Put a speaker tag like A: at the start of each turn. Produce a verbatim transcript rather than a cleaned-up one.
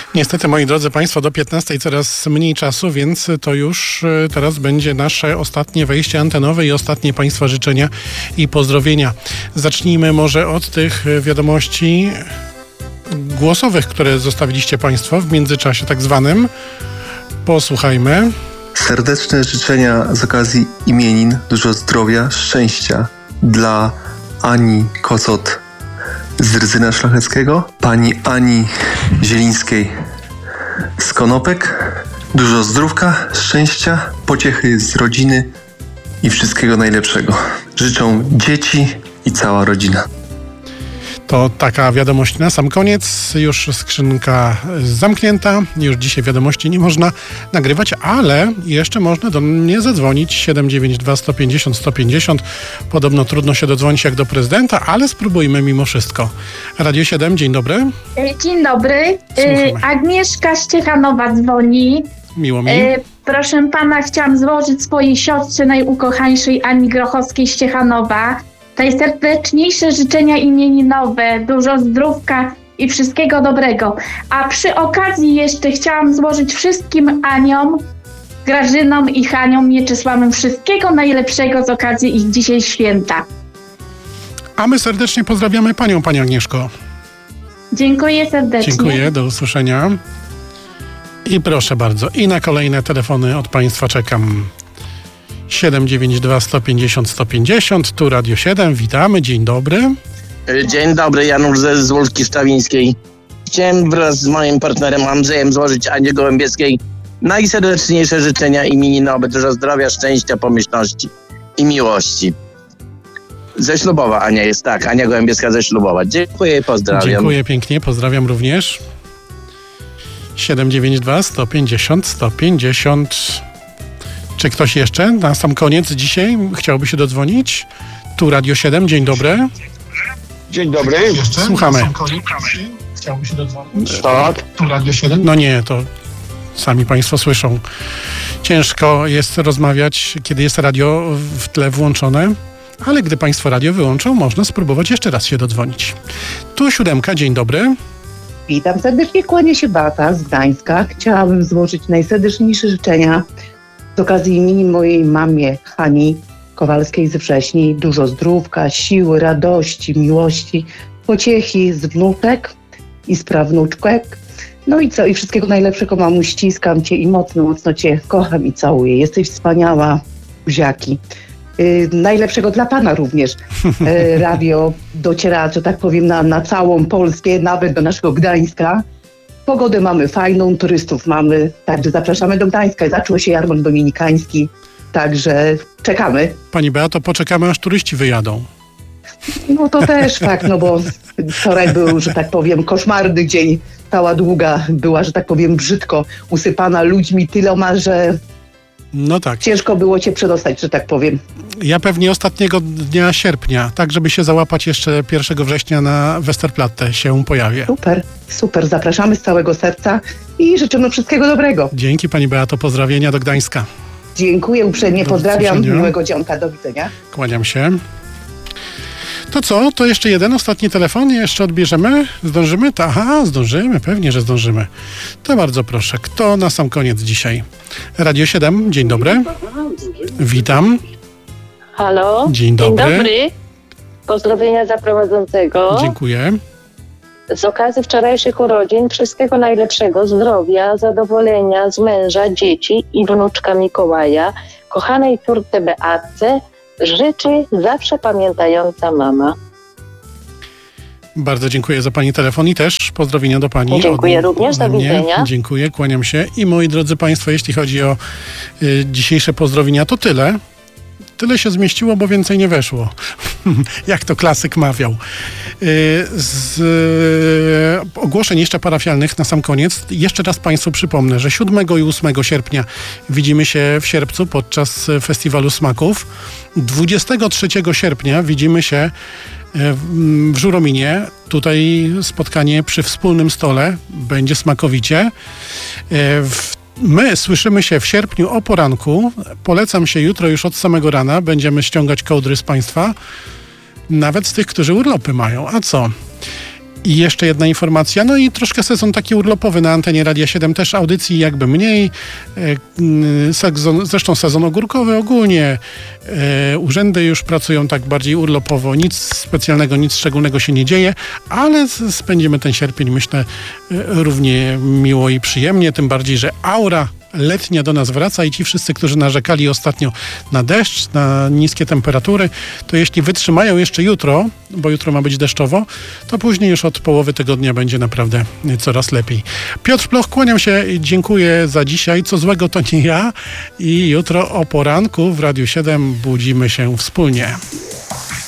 A: Niestety, moi drodzy Państwo, do piętnastej coraz mniej czasu, więc to już teraz będzie nasze ostatnie wejście antenowe i ostatnie Państwa życzenia i pozdrowienia. Zacznijmy może od tych wiadomości głosowych, które zostawiliście Państwo w międzyczasie tak zwanym. Posłuchajmy.
B: Serdeczne życzenia z okazji imienin, dużo zdrowia, szczęścia dla Ani Kocot z Rydzyna Szlacheckiego, pani Ani Zielińskiej z Konopek. Dużo zdrówka, szczęścia, pociechy z rodziny i wszystkiego najlepszego. Życzą dzieci i cała rodzina.
A: To taka wiadomość na sam koniec. Już skrzynka zamknięta. Już dzisiaj wiadomości nie można nagrywać, ale jeszcze można do mnie zadzwonić. siedem dziewięć dwa sto pięćdziesiąt sto pięćdziesiąt. Podobno trudno się dodzwonić jak do prezydenta, ale spróbujmy mimo wszystko. Radio siedem, dzień dobry.
C: Dzień dobry.
A: Słuchamy.
C: Agnieszka z Ciechanowa dzwoni.
A: Miło mi.
C: Proszę pana, chciałam złożyć swojej siostrze najukochańszej Ani Grochowskiej z Ciechanowa najserdeczniejsze życzenia imieninowe, dużo zdrówka i wszystkiego dobrego. A przy okazji jeszcze chciałam złożyć wszystkim Aniom, Grażynom i Haniom Mieczysławom wszystkiego najlepszego z okazji ich dzisiaj święta.
A: A my serdecznie pozdrawiamy panią, pani Agnieszko.
C: Dziękuję serdecznie.
A: Dziękuję, do usłyszenia. I proszę bardzo, i na kolejne telefony od Państwa czekam. siedem dziewięć dwa sto pięćdziesiąt sto pięćdziesiąt, tu Radio siedem, witamy, dzień dobry.
D: Dzień dobry, Janusz ze Zwólki Szczawińskiej. Chciałem wraz z moim partnerem Andrzejem złożyć Anie Gołębieskiej najserdeczniejsze życzenia imieninowe, dużo zdrowia, szczęścia, pomyślności i miłości. Ze Ślubowa Ania jest, tak, Ania Gołębieska ze Ślubowa. Dziękuję i pozdrawiam.
A: Dziękuję pięknie, pozdrawiam również. siedem dziewięć dwa sto pięćdziesiąt sto pięćdziesiąt. Czy ktoś jeszcze na sam koniec dzisiaj chciałby się dodzwonić? Tu Radio siedem, dzień dobry.
E: Dzień dobry.
A: Jeszcze Słuchamy.
E: Na sam koniec chciałby się dodzwonić?
D: Tak.
E: Tu Radio siedem?
A: No nie, to sami Państwo słyszą. Ciężko jest rozmawiać, kiedy jest radio w tle włączone, ale gdy Państwo radio wyłączą, można spróbować jeszcze raz się dodzwonić. Tu siódemka, dzień dobry.
F: Witam serdecznie, kłania się Beata z Gdańska. Chciałabym złożyć najserdeczniejsze życzenia z okazji imienin mojej mamie Hani Kowalskiej ze Wrześni. Dużo zdrówka, siły, radości, miłości, pociechy z wnuczek i z prawnuczek. No i co? I wszystkiego najlepszego, mamu, ściskam Cię i mocno, mocno Cię kocham i całuję. Jesteś wspaniała, buziaki. Yy, najlepszego dla Pana również. Yy, radio dociera, że tak powiem, na, na całą Polskę, nawet do naszego Gdańska. Pogodę mamy fajną, turystów mamy, także zapraszamy do Gdańska. Zaczął się jarmark dominikański, także czekamy.
A: Pani Beato, poczekamy aż turyści wyjadą.
F: No to też fakt, no bo wczoraj był, że tak powiem, koszmarny dzień. Cała długa była, że tak powiem, brzydko usypana ludźmi tyloma, że
A: no tak.
F: Ciężko było Cię przedostać, że tak powiem.
A: Ja pewnie ostatniego dnia sierpnia, tak żeby się załapać jeszcze pierwszego września na Westerplatte się pojawię.
F: Super, super. Zapraszamy z całego serca i życzymy wszystkiego dobrego.
A: Dzięki Pani Beato, pozdrowienia do Gdańska.
F: Dziękuję uprzejmie,
A: Do
F: pozdrawiam,
A: usłyszenia.
F: miłego dzionka, do widzenia.
A: Kłaniam się. To co? To jeszcze jeden, ostatni telefon? Jeszcze odbierzemy? Zdążymy? Ta, aha, zdążymy, pewnie, że zdążymy. To bardzo proszę. Kto na sam koniec dzisiaj? Radio siedem, dzień dobry. Witam.
G: Halo.
A: Dzień dobry.
G: Dzień dobry. Pozdrowienia dla prowadzącego.
A: Dziękuję.
G: Z okazji wczorajszych urodzin wszystkiego najlepszego, zdrowia, zadowolenia z męża, dzieci i wnuczka Mikołaja, kochanej córce Beatce, życzy zawsze pamiętająca mama.
A: Bardzo dziękuję za Pani telefon i też pozdrowienia do Pani.
G: Dziękuję
A: od,
G: również,
A: ode
G: do
A: mnie.
G: widzenia.
A: Dziękuję, kłaniam się. I moi drodzy Państwo, jeśli chodzi o y, dzisiejsze pozdrowienia, to tyle. Tyle się zmieściło, bo więcej nie weszło. Jak to klasyk mawiał. Z ogłoszeń jeszcze parafialnych na sam koniec. Jeszcze raz Państwu przypomnę, że siódmego i ósmego sierpnia widzimy się w Sierpcu podczas Festiwalu Smaków. dwudziestego trzeciego sierpnia widzimy się w Żurominie. Tutaj spotkanie przy wspólnym stole. Będzie smakowicie. W My słyszymy się w sierpniu o poranku. Polecam się jutro już od samego rana. Będziemy ściągać kołdry z Państwa. Nawet z tych, którzy urlopy mają. A co? I jeszcze jedna informacja, no i troszkę sezon taki urlopowy na antenie Radia siedem, też audycji jakby mniej, sezon, zresztą sezon ogórkowy ogólnie, urzędy już pracują tak bardziej urlopowo, nic specjalnego, nic szczególnego się nie dzieje, ale spędzimy ten sierpień, myślę, równie miło i przyjemnie, tym bardziej, że aura letnia do nas wraca i ci wszyscy, którzy narzekali ostatnio na deszcz, na niskie temperatury, to jeśli wytrzymają jeszcze jutro, bo jutro ma być deszczowo, to później już od połowy tygodnia będzie naprawdę coraz lepiej. Piotr Ploch, kłaniam się, dziękuję za dzisiaj. Co złego to nie ja i jutro o poranku w Radiu siedem budzimy się wspólnie.